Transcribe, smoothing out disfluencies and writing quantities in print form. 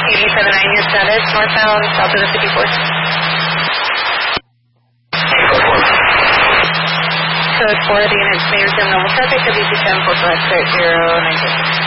879, your status, northbound, south of the 54th. Code 4, the unit's may resume normal traffic, WC 10 for correct 096.